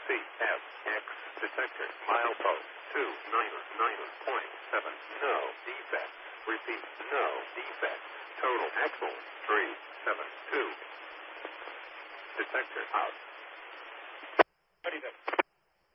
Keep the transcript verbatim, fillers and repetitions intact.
C F X detector milepost two nine nine point seven. No defect. Repeat, no defect. Total axle three seven two. Detector out.